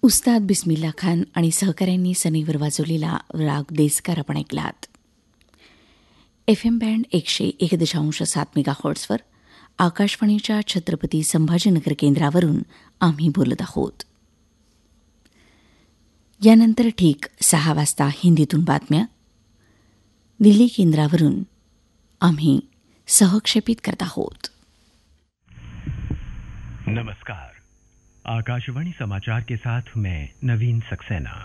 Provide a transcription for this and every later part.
उस्ताद बिस्मिल्ला खान आणि सहकाऱ्यांनी सनीवर वाजवलेला राग देसकार आपण ऐकलात. FM बँड 101.7 मेगाहर्ट्झवर आकाशवाणीच्या छत्रपती संभाजीनगर केंद्रावरून आम्ही बोलत आहोत. यानंतर ठीक 6 वाजता हिंदीतून बातम्या दिल्ली केंद्रावरून आम्ही सहक्षेपित करत आहोत. नमस्कार, आकाशवाणी समाचार के साथ मैं नवीन सक्सेना.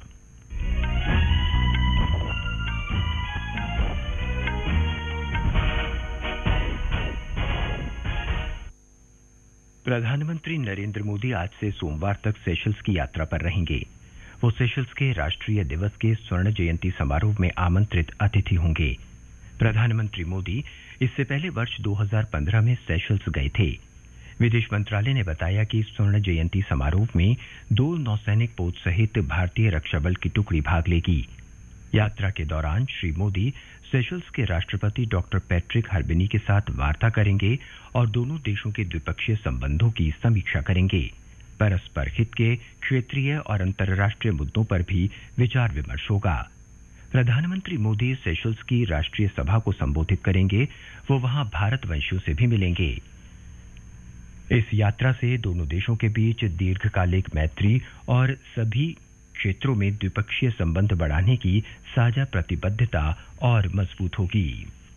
प्रधानमंत्री नरेंद्र मोदी आज से सोमवार तक सेशल्स की यात्रा पर रहेंगे. वो सेशल्स के राष्ट्रीय दिवस के स्वर्ण जयंती समारोह में आमंत्रित अतिथि होंगे. प्रधानमंत्री मोदी इससे पहले वर्ष 2015 में सेशल्स गए थे. विदेश मंत्रालय ने बताया कि स्वर्ण जयंती समारोह में 2 नौसैनिक पोत सहित भारतीय रक्षा बल की टुकड़ी भाग लेगी. यात्रा के दौरान श्री मोदी सेशल्स के राष्ट्रपति डॉक्टर पैट्रिक हर्बिनी के साथ वार्ता करेंगे और दोनों देशों के द्विपक्षीय संबंधों की समीक्षा करेंगे. परस्पर हित के क्षेत्रीय और अंतर्राष्ट्रीय मुद्दों पर भी विचार विमर्श होगा. प्रधानमंत्री मोदी सेशल्स की राष्ट्रीय सभा को संबोधित करेंगे. वो वहां भारतवंशियों से भी मिलेंगे. इस यात्रा से दोनों देशों के बीच दीर्घकालिक मैत्री और सभी क्षेत्रों में द्विपक्षीय संबंध बढ़ाने की साझा प्रतिबद्धता और मजबूत होगी.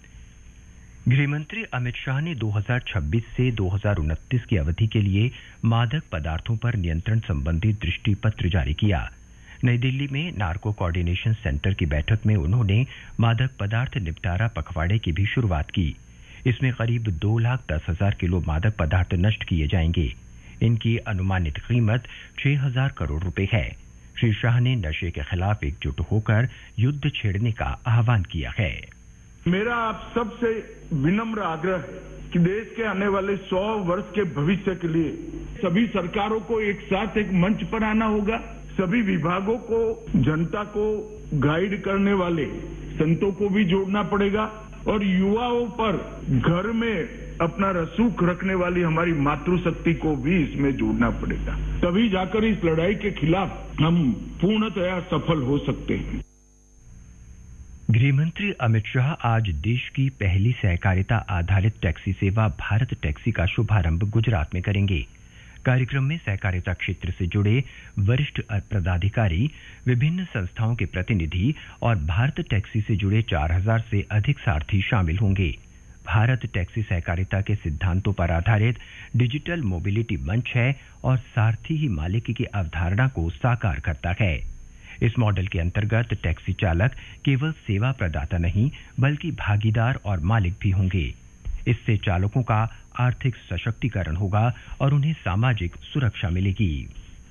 गृहमंत्री अमित शाह ने 2026 से 2029 की अवधि के लिए मादक पदार्थों पर नियंत्रण संबंधी दृष्टि पत्र जारी किया. नई दिल्ली में नार्को कोऑर्डिनेशन सेंटर की बैठक में उन्होंने मादक पदार्थ निपटारा पखवाड़े की भी शुरुआत की. इसमें करीब 2,10,000 किलो मादक पदार्थ नष्ट किए जाएंगे. इनकी अनुमानित कीमत 6,000 करोड़ रुपए है. श्री शाह ने नशे के खिलाफ एकजुट होकर युद्ध छेड़ने का आह्वान किया है. मेरा आप सबसे विनम्र आग्रह है कि देश के आने वाले 100 वर्ष के भविष्य के लिए सभी सरकारों को एक साथ एक मंच पर आना होगा. सभी विभागों को, जनता को गाइड करने वाले संतों को भी जोड़ना पड़ेगा और युवाओं पर घर में अपना रसूख रखने वाली हमारी मातृशक्ति को भी इसमें जोड़ना पड़ेगा. तभी जाकर इस लड़ाई के खिलाफ हम पूर्णतया सफल हो सकते हैं. गृहमंत्री अमित शाह आज देश की पहली सहकारिता आधारित टैक्सी सेवा भारत टैक्सी का शुभारंभ गुजरात में करेंगे. कार्यक्रम में सहकारिता क्षेत्र से जुड़े वरिष्ठ पदाधिकारी, विभिन्न संस्थाओं के प्रतिनिधि और भारत टैक्सी से जुड़े 4,000 से अधिक सारथी शामिल होंगे. भारत टैक्सी सहकारिता के सिद्धांतों पर आधारित डिजिटल मोबिलिटी मंच है और सारथी ही मालिक की अवधारणा को साकार करता है. इस मॉडल के अंतर्गत टैक्सी चालक केवल सेवा प्रदाता नहीं बल्कि भागीदार और मालिक भी होंगे. इससे चालकों का आर्थिक सशक्तिकरण होगा और उन्हें सामाजिक सुरक्षा मिलेगी.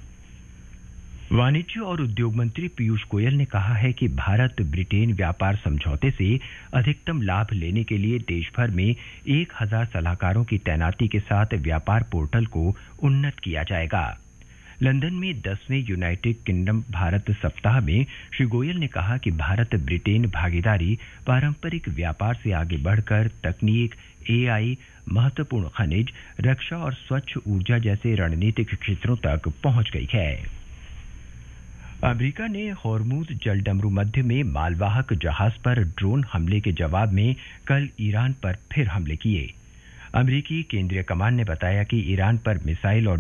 वाणिज्य और उद्योग मंत्री पीयूष गोयल ने कहा है कि भारत ब्रिटेन व्यापार समझौते से अधिकतम लाभ लेने के लिए देश भर में 1,000 सलाहकारों की तैनाती के साथ व्यापार पोर्टल को उन्नत किया जाएगा. लंदन में 10वें यूनाइटेड किंगडम भारत सप्ताह में श्री गोयल ने कहा कि भारत ब्रिटेन भागीदारी पारंपरिक व्यापार से आगे बढ़कर तकनीक, AI, महत्वपूर्ण खनिज, रक्षा और स्वच्छ ऊर्जा जैसे रणनीतिक क्षेत्रों तक पहुंच गई है. अमेरिका ने होर्मुज जलडमरू मध्य में मालवाहक जहाज पर ड्रोन हमले के जवाब में कल ईरान पर फिर हमले किए. अमेरिकी केंद्रीय कमान ने बताया कि ईरान पर मिसाइल और